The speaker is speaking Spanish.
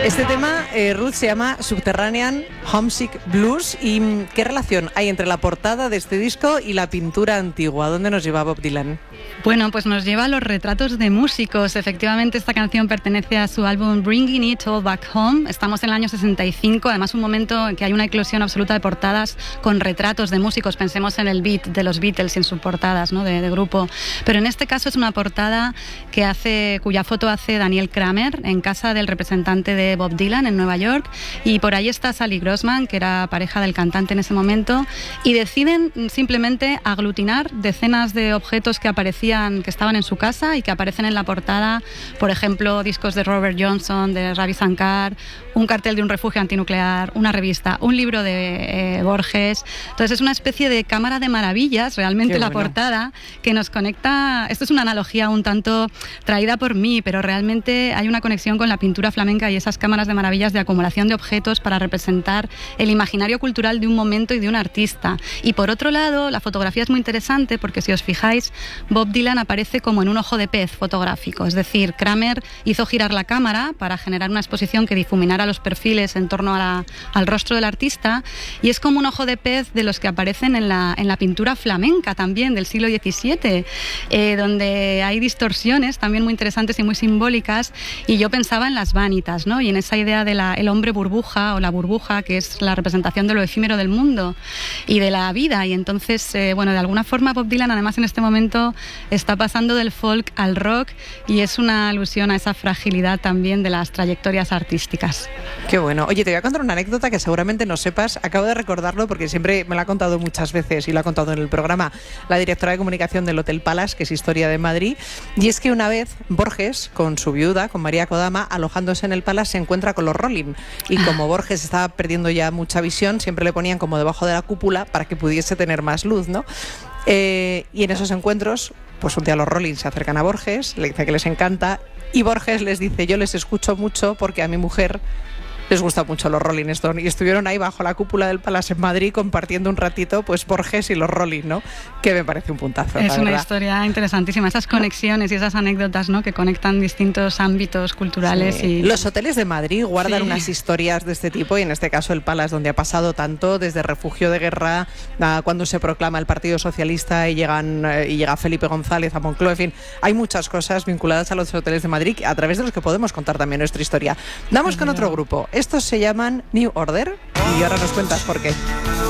Este tema, Ruth, se llama Subterranean Homesick Blues. ¿Y qué relación hay entre la portada de este disco y la pintura antigua? ¿Dónde nos lleva Bob Dylan? Bueno, pues nos lleva a los retratos de músicos. Efectivamente, esta canción pertenece a su álbum Bringing It All Back Home. Estamos en el año 65, además un momento en que hay una eclosión absoluta de portadas con retratos de músicos. Pensemos en el beat de los Beatles y en sus portadas, ¿no?, de grupo. Pero en este caso es una portada cuya foto hace Daniel Kramer en casa del representante de Bob Dylan en Nueva York, y por ahí está Sally Grossman, que era pareja del cantante en ese momento, y deciden simplemente aglutinar decenas de objetos que estaban en su casa y que aparecen en la portada. Por ejemplo, discos de Robert Johnson, de Ravi Shankar, un cartel de un refugio antinuclear, una revista, un libro de Borges. Entonces es una especie de cámara de maravillas, realmente. Qué la bueno. Portada que nos conecta. Esto es una analogía un tanto traída por mí, pero realmente hay una conexión con la pintura flamenca y esas cámaras de maravillas de acumulación de objetos para representar el imaginario cultural de un momento y de un artista. Y por otro lado, la fotografía es muy interesante porque, si os fijáis, Bob Dylan aparece como en un ojo de pez fotográfico. Es decir, Kramer hizo girar la cámara para generar una exposición que difuminara los perfiles en torno al rostro del artista, y es como un ojo de pez de los que aparecen en la pintura flamenca también del siglo XVII, donde hay distorsiones también muy interesantes y muy simbólicas. Y yo pensaba en las vanitas, ¿no?, y en esa idea de el hombre burbuja o la burbuja, que es la representación de lo efímero del mundo y de la vida. Y entonces, de alguna forma Bob Dylan, además, en este momento está pasando del folk al rock, y es una alusión a esa fragilidad también de las trayectorias artísticas. Qué bueno. Oye, te voy a contar una anécdota que seguramente no sepas. Acabo de recordarlo porque siempre me lo ha contado muchas veces y lo ha contado en el programa la directora de comunicación del Hotel Palace, que es Historia de Madrid. Y es que una vez Borges, con su viuda, con María Kodama, alojándose en el Palace, se encuentra con los Rolling. Y como Borges estaba perdiendo ya mucha visión, siempre le ponían como debajo de la cúpula para que pudiese tener más luz, ¿no? Y en esos encuentros, pues un día los Rolling se acercan a Borges, le dice que les encanta, y Borges les dice: yo les escucho mucho porque a mi mujer les gusta mucho los Rolling Stones. Y estuvieron ahí bajo la cúpula del Palace en Madrid compartiendo un ratito, pues Borges y los Rolling, ¿no? Que me parece un puntazo. Es una historia interesantísima, esas conexiones y esas anécdotas, ¿no?, que conectan distintos ámbitos culturales. Sí. Y los hoteles de Madrid guardan unas historias de este tipo, y en este caso el Palace, donde ha pasado tanto, desde refugio de guerra a cuando se proclama el Partido Socialista y llega Felipe González a Moncloa. En fin, hay muchas cosas vinculadas a los hoteles de Madrid a través de los que podemos contar también nuestra historia. Vamos con otro grupo. Estos se llaman New Order y ahora nos cuentas por qué.